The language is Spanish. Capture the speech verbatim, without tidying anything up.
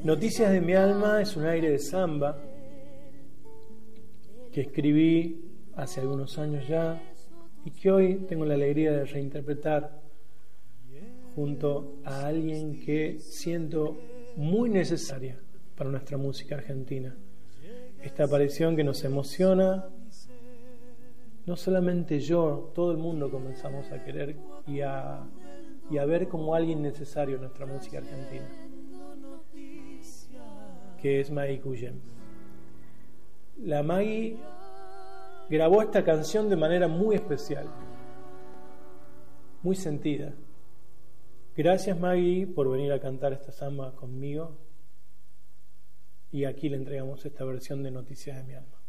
Noticias de mi alma es un aire de samba que escribí hace algunos años ya y que hoy tengo la alegría de reinterpretar junto a alguien que siento muy necesaria para nuestra música argentina. Esta aparición que nos emociona, no solamente yo, todo el mundo comenzamos a querer y a, y a ver como alguien necesario en nuestra música argentina, que es Maggie Kuyen. La Maggie grabó esta canción de manera muy especial, muy sentida. Gracias, Maggie, por venir a cantar esta samba conmigo. Y aquí le entregamos esta versión de Noticias de mi alma.